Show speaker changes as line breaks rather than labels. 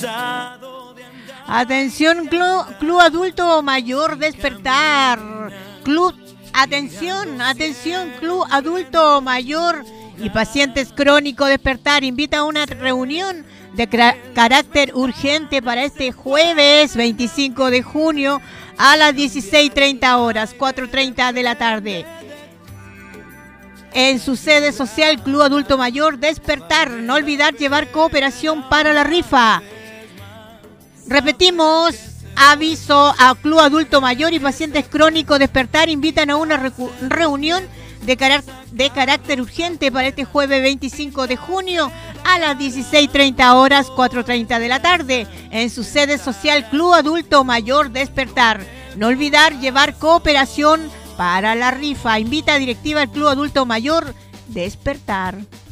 Atención, Club Adulto Mayor Despertar. Atención, Club Adulto Mayor y Pacientes Crónicos Despertar invita a una reunión de carácter urgente para este jueves 25 de junio a las 16:30 horas, 4:30 de la tarde. En su sede social, Club Adulto Mayor Despertar. No olvidar llevar cooperación para la rifa. Repetimos, aviso a Club Adulto Mayor y Pacientes Crónicos Despertar invitan a una reunión de carácter urgente para este jueves 25 de junio a las 16:30 horas, 4:30 de la tarde, en su sede social Club Adulto Mayor Despertar. No olvidar llevar cooperación para la rifa. Invita a directiva al Club Adulto Mayor Despertar.